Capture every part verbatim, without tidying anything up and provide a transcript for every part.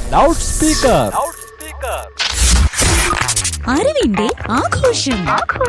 Loud speaker. അറിവിന്റെ ആഘോഷം.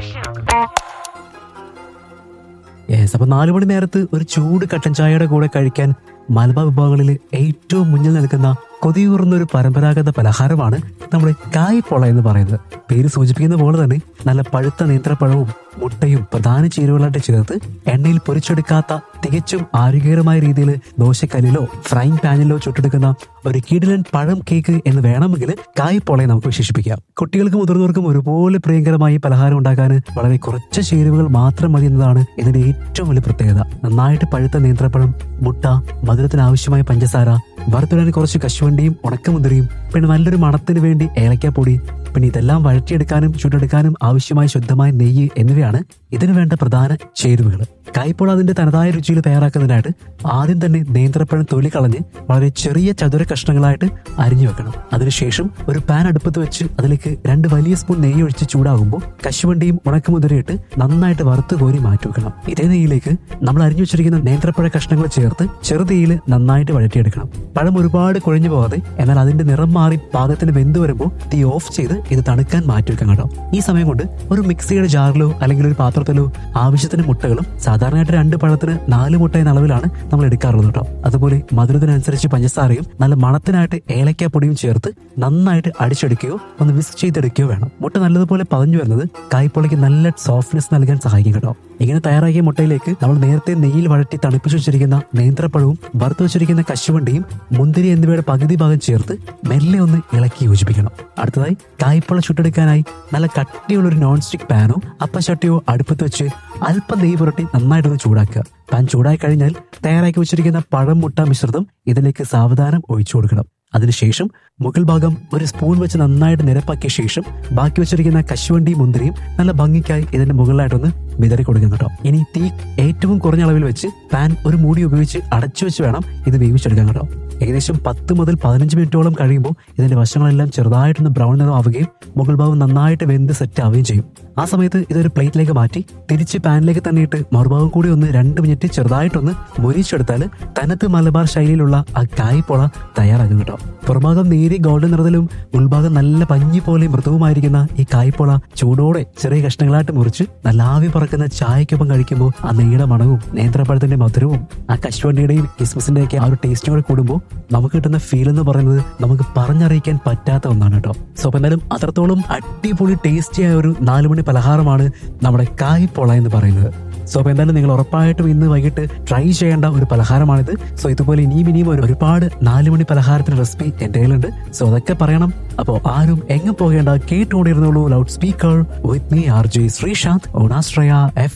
Yes, അപ്പൊ നാലു മണി നേരത്ത് ഒരു ചൂട് കട്ടൻ ചായയുടെ കൂടെ കഴിക്കാൻ മലബാർ വിഭവങ്ങളിൽ ഏറ്റവും മുന്നിൽ നിൽക്കുന്ന കൊതിയൂറുന്ന ഒരു പരമ്പരാഗത പലഹാരമാണ് നമ്മുടെ കായ്പോള എന്ന് പറയുന്നത്. പേര് സൂചിപ്പിക്കുന്ന പോലെ തന്നെ നല്ല പഴുത്ത നേന്ത്രപ്പഴവും മുട്ടയും പ്രധാന ചേരുവകളായിട്ട് ചേർത്ത് എണ്ണയിൽ പൊരിച്ചെടുക്കാത്ത തികച്ചും ആരോഗ്യകരമായ രീതിയിൽ ദോശക്കല്ലിലോ ഫ്രൈങ് പാനിലോ ചുട്ടെടുക്കുന്ന ഒരു കിടിലൻ പഴം കേക്ക് എന്ന് വേണമെങ്കിൽ കായ്പോളയെ നമുക്ക് വിശേഷിപ്പിക്കാം. കുട്ടികൾക്കും മുതിർന്നവർക്കും ഒരുപോലെ പ്രിയങ്കരമായി പലഹാരം ഉണ്ടാക്കാൻ വളരെ കുറച്ച് ചേരുവകൾ മാത്രം മതി എന്നതാണ് ഇതിന്റെ ഏറ്റവും വലിയ പ്രത്യേകത. നന്നായിട്ട് പഴുത്ത നേന്ത്രപ്പഴം, മുട്ട, മധുരത്തിന് ആവശ്യമായ പഞ്ചസാര, വറുത്തിടാൻ കുറച്ച് കശുവണ്ടിയും ഉണക്കമുന്തിരിയും, പിന്നെ നല്ലൊരു മണത്തിന് വേണ്ടി ഏലക്കാപ്പൊടി, പിന്നെ ഇതെല്ലാം വഴറ്റിയെടുക്കാനും ചുട്ടെടുക്കാനും ആവശ്യമായ ശുദ്ധമായ നെയ്യ് എന്നിവയാണ് ഇതിനു വേണ്ട പ്രധാന ചേരുവകൾ. കായ്പോള അതിന്റെ തനതായ രുചിയിൽ തയ്യാറാക്കുന്നതിനായിട്ട് ആദ്യം തന്നെ നേന്ത്രപ്പഴം തൊലി കളഞ്ഞ് വളരെ ചെറിയ ചതുര കഷ്ണങ്ങളായിട്ട് അരിഞ്ഞു വെക്കണം. അതിനുശേഷം ഒരു പാൻ അടുപ്പത്ത് വെച്ച് അതിലേക്ക് രണ്ട് വലിയ സ്പൂൺ നെയ്യ് ഒഴിച്ച് ചൂടാകുമ്പോൾ കശുവണ്ടിയും ഉണക്കമുതിരയിട്ട് നന്നായിട്ട് വറുത്ത് കോരി മാറ്റി വെക്കണം. ഇതേ നെയ്യിലേക്ക് നമ്മൾ അരിഞ്ഞു വെച്ചിരിക്കുന്ന നേന്ത്രപ്പഴ കഷ്ണങ്ങൾ ചേർത്ത് ചെറുതീയിൽ നന്നായിട്ട് വഴറ്റിയെടുക്കണം. പഴം ഒരുപാട് കുഴഞ്ഞു പോകാതെ എന്നാൽ അതിന്റെ നിറം മാറി പാകത്തിന് വെന്ത് വരുമ്പോൾ തീ ഓഫ് ചെയ്ത് ഇത് തണുക്കാൻ മാറ്റി വെക്കാൻ കേട്ടോ. ഈ സമയം കൊണ്ട് ഒരു മിക്സിയുടെ ജാറിലോ അല്ലെങ്കിൽ ഒരു പാത്രത്തിലോ ആവശ്യത്തിന് മുട്ടകളും, സാധാരണയായിട്ട് രണ്ട് പഴത്തിന് നാല് മുട്ട എന്ന അളവിലാണ് നമ്മൾ എടുക്കാറുള്ളത് കേട്ടോ. അതുപോലെ മധുരത്തിനനുസരിച്ച് പഞ്ചസാരയും നല്ല മണത്തിനായിട്ട് ഏലക്കാപ്പൊടിയും ചേർത്ത് നന്നായിട്ട് അടിച്ചെടുക്കുകയോ ഒന്ന് വിസ്ക് ചെയ്തെടുക്കുകയോ വേണം. മുട്ട നല്ലതുപോലെ പതഞ്ഞു വരുന്നത് കായ്പോളയ്ക്ക് നല്ല സോഫ്റ്റ്നെസ് നൽകാൻ സഹായിക്കും കേട്ടോ. ഇങ്ങനെ തയ്യാറാക്കിയ മുട്ടയിലേക്ക് നമ്മൾ നേരത്തെ നെയ്യിൽ വഴറ്റി തണുപ്പിച്ചു വെച്ചിരിക്കുന്ന നേന്ത്രപ്പഴവും വറുത്തു വെച്ചിരിക്കുന്ന കശുവണ്ടിയും മുന്തിരി എന്നിവയുടെ പകുതി ഭാഗം ചേർത്ത് മെല്ലെ ഒന്ന് ഇളക്കി യോജിപ്പിക്കണം. അടുത്തതായി കായ്പോള ചുട്ടെടുക്കാനായി നല്ല കട്ടിയുള്ള ഒരു നോൺ സ്റ്റിക് പാനോ അപ്പച്ചട്ടിയോ അടുപ്പത്ത് വെച്ച് അല്പം നെയ്യ് പുരട്ടി നന്നായിട്ടൊന്ന് ചൂടാക്കുക. പാൻ ചൂടായി കഴിഞ്ഞാൽ തയ്യാറാക്കി വെച്ചിരിക്കുന്ന പഴം മുട്ട മിശ്രിതം ഇതിലേക്ക് സാവധാനം ഒഴിച്ചു കൊടുക്കണം. അതിനുശേഷം മുകൾ ഭാഗം ഒരു സ്പൂൺ വെച്ച് നന്നായിട്ട് നിരപ്പാക്കിയ ശേഷം ബാക്കി വെച്ചിരിക്കുന്ന കശുവണ്ടി മുന്തിരിയും നല്ല ഭംഗിക്കായി ഇതിന്റെ മുകളിലായിട്ടൊന്ന് വിതറി കൊടുക്കണം കേട്ടോ. ഇനി തീ ഏറ്റവും കുറഞ്ഞ അളവിൽ വെച്ച് പാൻ ഒരു മൂടി ഉപയോഗിച്ച് അടച്ചു വെച്ച് വേണം ഇത് വേവിച്ചെടുക്കാൻ കേട്ടോ. ഏകദേശം പത്ത് മുതൽ പതിനഞ്ച് മിനിറ്റോളം കഴിയുമ്പോൾ ഇതിന്റെ വശങ്ങളെല്ലാം ചെറുതായിട്ടൊന്ന് ബ്രൗൺ നിറം ആവുകയും മുകൾ ഭാഗം നന്നായിട്ട് വെന്ത് സെറ്റ് ആവുകയും ചെയ്യും. ആ സമയത്ത് ഇതൊരു പ്ലേറ്റിലേക്ക് മാറ്റി തിരിച്ച് പാനിലേക്ക് തന്നെ ഇട്ട് മറുഭാഗം കൂടി ഒന്ന് രണ്ട് മിനിറ്റ് ചെറുതായിട്ടൊന്ന് മൊരിച്ചെടുത്താൽ തനത്ത് മലബാർ ശൈലിയിലുള്ള ആ കായ്പോള തയ്യാറാകും കേട്ടോ. പുറഭാഗം നേരിയ ഗോൾഡൻ നിറത്തിലും ഉൾഭാഗം നല്ല പഞ്ഞി പോലെ മൃദുവുമായിരിക്കുന്ന ഈ കായ്പോള ചൂടോടെ ചെറിയ കഷ്ണങ്ങളായിട്ട് മുറിച്ച് നല്ല ആവി പറക്കുന്ന ചായക്കൊപ്പം കഴിക്കുമ്പോൾ ആ നെയ്യുടെ മണവും നേന്ത്രപ്പഴത്തിന്റെ മധുരവും ആ കശുവണ്ടിയുടെയും കിസ്മസിന്റെ ഒക്കെ ആ ഒരു ടേസ്റ്റും കൂടെ കൂടുമ്പോൾ നമുക്ക് കിട്ടുന്ന ഫീൽ എന്ന് പറയുന്നത് നമുക്ക് പറഞ്ഞറിയിക്കാൻ പറ്റാത്ത ഒന്നാണ് കേട്ടോ. സോ അപ്പൊ എന്തായാലും അത്രത്തോളം അടിപൊളി ടേസ്റ്റിയായ ഒരു നാലുമണി പലഹാരമാണ് നമ്മുടെ കായ്പോള എന്ന് പറയുന്നത്. സോ അപ്പൊ എന്തായാലും നിങ്ങൾ ഉറപ്പായിട്ടും ഇന്ന് വൈകിട്ട് ട്രൈ ചെയ്യേണ്ട ഒരു പലഹാരമാണിത്. സോ ഇതുപോലെ ഇനിയും ഇനിയും ഒരു ഒരുപാട് നാലുമണി പലഹാരത്തിന്റെ റെസിപ്പി എന്റെ കയ്യിലുണ്ട്. സോ അതൊക്കെ പറയണം. അപ്പോ ആരും എങ്ങും പോകേണ്ട, കേട്ടുകൊണ്ടിരുന്നുള്ളൂ loud speaker with me R J Sreesanth on Ashraya F